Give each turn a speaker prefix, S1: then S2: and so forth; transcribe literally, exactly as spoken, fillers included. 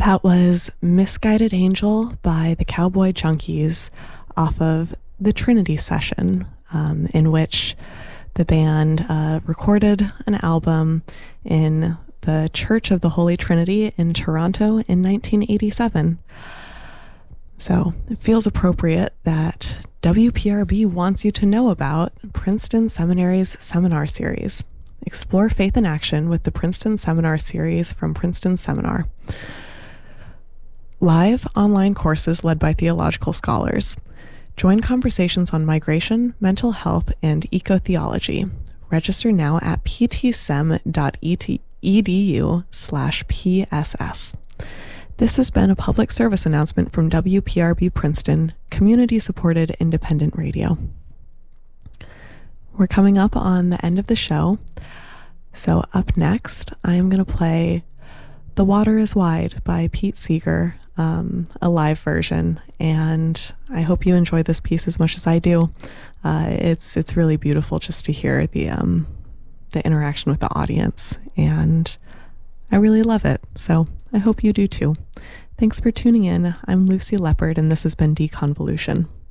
S1: That was Misguided Angel by the Cowboy Junkies off of the Trinity Session, um, in which the band uh, recorded an album in the Church of the Holy Trinity in Toronto in nineteen eighty-seven. So it feels appropriate that W P R B wants you to know about Princeton Seminary's seminar series. Explore Faith in Action with the Princeton Seminar Series from Princeton Seminar. Live online courses led by theological scholars. Join conversations on migration, mental health, and eco-theology. Register now at ptsem.edu slash PSS. This has been a public service announcement from W P R B Princeton, community-supported independent radio. We're coming up on the end of the show, so up next, I am going to play The Water is Wide by Pete Seeger, um, a live version, and I hope you enjoy this piece as much as I do. Uh, it's it's really beautiful just to hear the um, the interaction with the audience, and I really love it, so I hope you do too. Thanks for tuning in. I'm Lucy Leopard, and this has been Deconvolution.